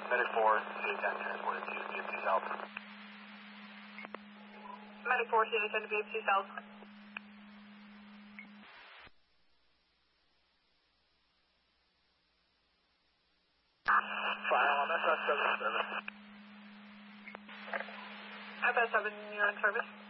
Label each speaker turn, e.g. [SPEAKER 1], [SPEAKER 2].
[SPEAKER 1] Medic 4, CA10 transported to BFT South.
[SPEAKER 2] Medic 4, CA10 to BFT South.
[SPEAKER 1] File on FS77.
[SPEAKER 2] FS7, you're in service.